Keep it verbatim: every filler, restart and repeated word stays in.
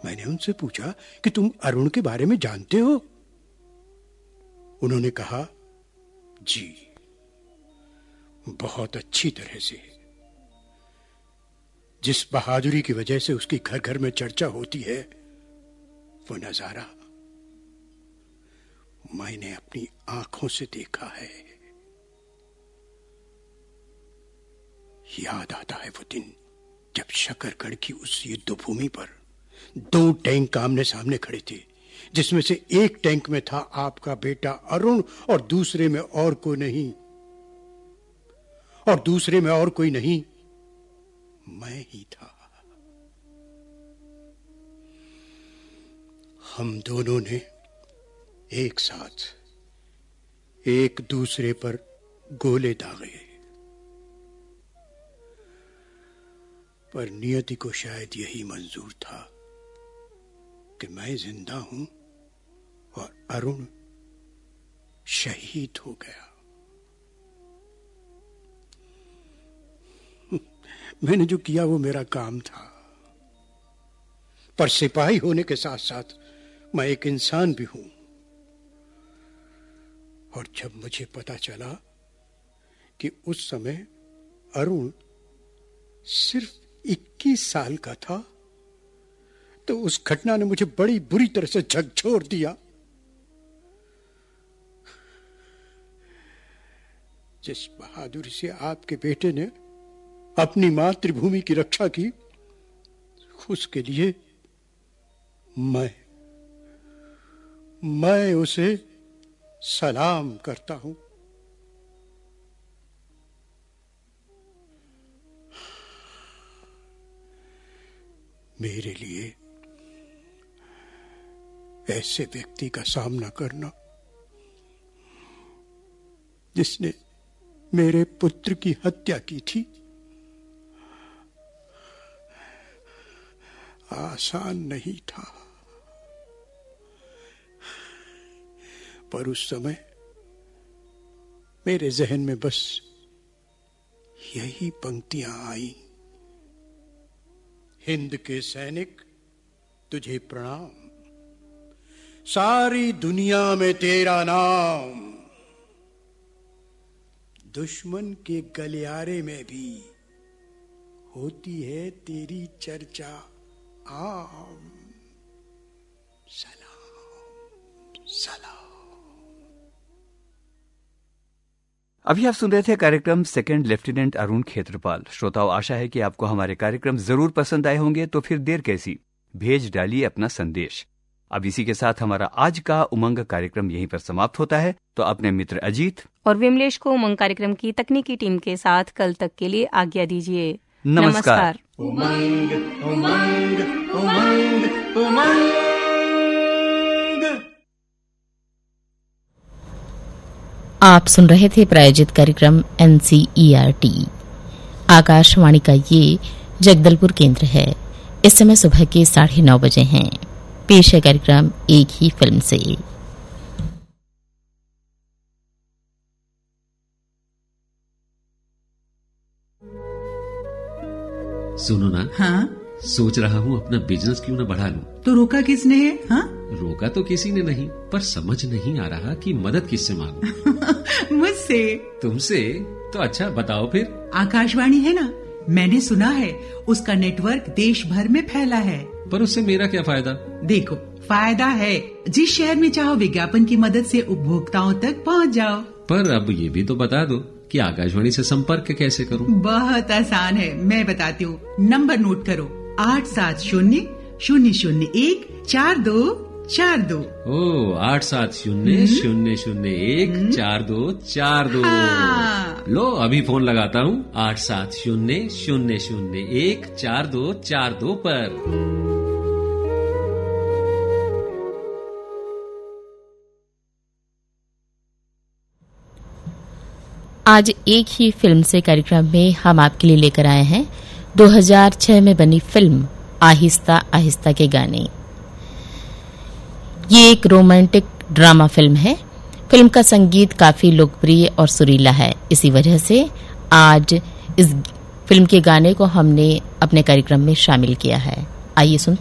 मैंने उनसे पूछा कि तुम अरुण के बारे में जानते हो? उन्होंने कहा, जी, बहुत अच्छी तरह से। जिस बहादुरी की वजह से उसकी घर घर में चर्चा होती है, वो नजारा मैंने अपनी आंखों से देखा है। याद आता है वो दिन जब शकरगढ़ की उस युद्ध भूमि पर दो टैंक आमने सामने खड़े थे, जिसमें से एक टैंक में था आपका बेटा अरुण और दूसरे में और कोई नहीं, और दूसरे में और कोई नहीं, मैं ही था। हम दोनों ने एक साथ एक दूसरे पर गोले दागे, पर नियति को शायद यही मंजूर था कि मैं जिंदा हूं और अरुण शहीद हो गया। मैंने जो किया वो मेरा काम था, पर सिपाही होने के साथ साथ मैं एक इंसान भी हूं। और जब मुझे पता चला कि उस समय अरुण सिर्फ इक्कीस साल का था, तो उस घटना ने मुझे बड़ी बुरी तरह से झकझोर दिया। जिस बहादुरी से आपके बेटे ने अपनी मातृभूमि की रक्षा की, उसके लिए मैं मैं उसे सलाम करता हूं। मेरे लिए ऐसे व्यक्ति का सामना करना जिसने मेरे पुत्र की हत्या की थी, आसान नहीं था। पर उस समय मेरे जहन में बस यही पंक्तियां आई, हिंद के सैनिक तुझे प्रणाम, सारी दुनिया में तेरा नाम, दुश्मन के गलियारे में भी होती है तेरी चर्चा आम, सलाम सलाम। अभी आप सुन रहे थे कार्यक्रम सेकंड लेफ्टिनेंट अरुण खेत्रपाल। श्रोताओं, आशा है कि आपको हमारे कार्यक्रम जरूर पसंद आए होंगे, तो फिर देर कैसी, भेज डालिए अपना संदेश। अब इसी के साथ हमारा आज का उमंग कार्यक्रम यहीं पर समाप्त होता है। तो अपने मित्र अजीत और विमलेश को उमंग कार्यक्रम की तकनीकी टीम के साथ कल तक के लिए आज्ञा दीजिए। नमस्कार। उमंग उमंग उमंग उमंग। आप सुन रहे थे प्रायोजित कार्यक्रम एनसीईआरटी। आकाशवाणी का ये जगदलपुर केंद्र है। इस समय सुबह के साढ़े नौ बजे हैं। पेश है कार्यक्रम एक ही फिल्म से। सुनो ना। हाँ? सोच रहा हूँ अपना बिजनेस क्यों न बढ़ा लूं। तो रोका किसने है? हाँ? रोका तो किसी ने नहीं, पर समझ नहीं आ रहा कि मदद किससे मांगूं। मुझसे। तुमसे? तो अच्छा बताओ फिर। आकाशवाणी है ना, मैंने सुना है उसका नेटवर्क देश भर में फैला है। पर उससे मेरा क्या फायदा? देखो, फायदा है, जिस शहर में चाहो विज्ञापन की मदद से उपभोक्ताओं तक पहुँच जाओ। पर अब ये भी तो बता दो कि आकाशवाणी से संपर्क कैसे करूं? बहुत आसान है, मैं बताती हूँ। नंबर नोट करो, आठ सात शून्य शून्य शून्य एक चार दो चार दो। ओ, आठ सात शून्य शून्य शून्य एक चार दो चार दो। हाँ। लो अभी फोन लगाता हूँ, आठ सात शून्य शून्य शून्य एक चार दो चार दो पर। आज एक ही फिल्म से कार्यक्रम में हम आपके लिए लेकर आए हैं दो हज़ार छह में बनी फिल्म आहिस्ता आहिस्ता के गाने। ये एक रोमांटिक ड्रामा फिल्म है। फिल्म का संगीत काफी लोकप्रिय और सुरीला है। इसी वजह से आज इस फिल्म के गाने को हमने अपने कार्यक्रम में शामिल किया है। आइए सुनते